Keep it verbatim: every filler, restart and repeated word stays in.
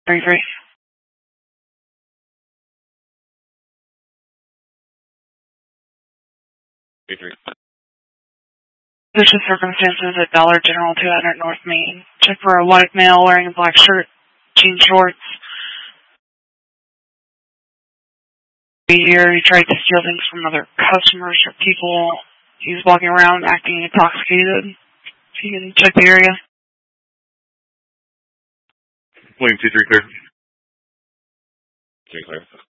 Three three. Three three. Suspicious circumstances at Dollar General, two hundred North Main. Check for a white male wearing a black shirt, jean shorts. Here, he tried to steal things from other customers or people. He's walking around acting intoxicated. So you can check the area. William two three clear. Three clear.